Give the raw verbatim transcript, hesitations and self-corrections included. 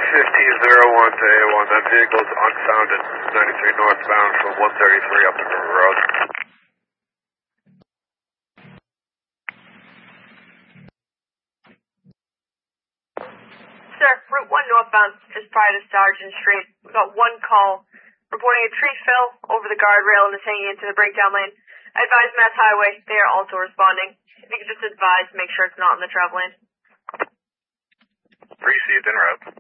fifteen zero one to A one. That vehicle's unfounded. ninety-three northbound from one thirty-three up the River Road. Sir, Route one northbound, just prior to Sargent Street. We got one call reporting a tree fell over the guardrail and is hanging into the breakdown lane. I advise Mass Highway. They are also responding. If you could just advise, make sure it's not in the travel lane. Received en route.